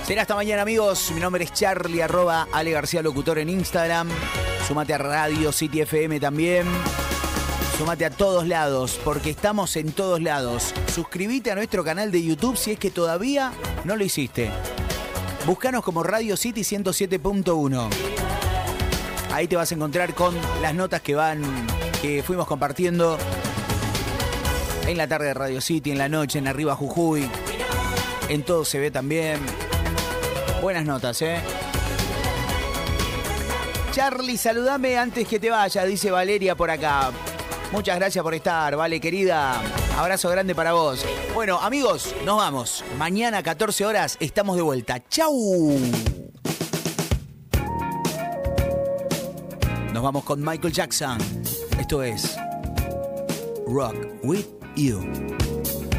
Será hasta mañana, amigos. Mi nombre es Charlie, @Ale García Locutor en Instagram. Sumate a Radio City FM también. Sumate a todos lados, porque estamos en todos lados. Suscríbete a nuestro canal de YouTube si es que todavía no lo hiciste. Búscanos como Radio City 107.1. Ahí te vas a encontrar con las notas que fuimos compartiendo en la tarde de Radio City, en la noche, en Arriba Jujuy. En Todo se ve también. Buenas notas, Charlie, saludame antes que te vaya, dice Valeria por acá. Muchas gracias por estar, Vale, querida. Abrazo grande para vos. Bueno, amigos, nos vamos. Mañana, 14 horas, estamos de vuelta. ¡Chau! Nos vamos con Michael Jackson. Esto es Rock With You.